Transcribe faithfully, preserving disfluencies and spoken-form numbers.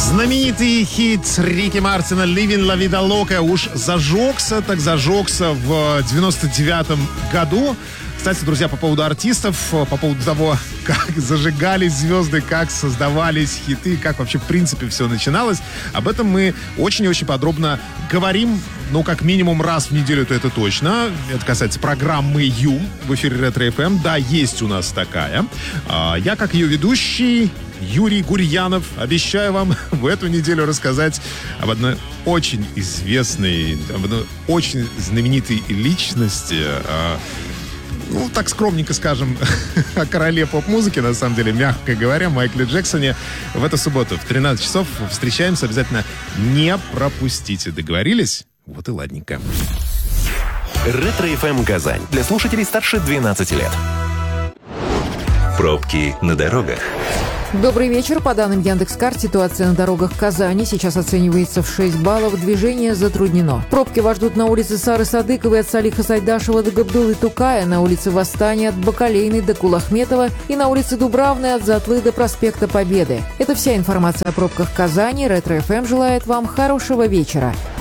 Знаменитый хит Рики Мартина «Living La Vida Loca» уж зажегся, так зажегся в девяносто девятом году. Кстати, друзья, по поводу артистов, по поводу того, как зажигались звезды, как создавались хиты, как вообще в принципе все начиналось, об этом мы очень и очень подробно говорим, ну, как минимум раз в неделю, то это точно. Это касается программы «Ю» в эфире Ретро эф эм. Да, есть у нас такая. Я, как ее ведущий, Юрий Гурьянов, обещаю вам в эту неделю рассказать об одной очень известной, об одной очень знаменитой личности, ну, так скромненько скажем, о короле поп-музыки, на самом деле, мягко говоря, Майкле Джексоне. В эту субботу в тринадцать часов встречаемся. Обязательно не пропустите. Договорились? Вот и ладненько. Ретро эф эм Казань. Для слушателей старше двенадцати лет. Пробки на дорогах. Добрый вечер. По данным Яндекс.Карт, ситуация на дорогах Казани сейчас оценивается в шесть баллов. Движение затруднено. Пробки вас ждут на улице Сары Садыковой от Салиха Сайдашева до Габдулы Тукая, на улице Восстания от Бакалейной до Кулахметова и на улице Дубравной от Затлы до проспекта Победы. Это вся информация о пробках Казани. Ретро эф эм желает вам хорошего вечера.